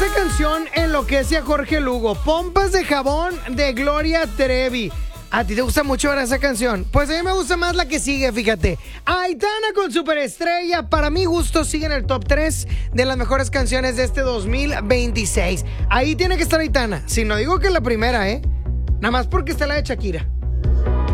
Esta canción enloquece a Jorge Lugo. Pompas de jabón de Gloria Trevi. ¿A ti te gusta mucho ahora esa canción? Pues a mí me gusta más la que sigue, fíjate. Aitana con Superestrella. Para mi gusto sigue en el top 3 de las mejores canciones de este 2026. Ahí tiene que estar Aitana. Si no digo que es la primera, Nada más porque está la de Shakira.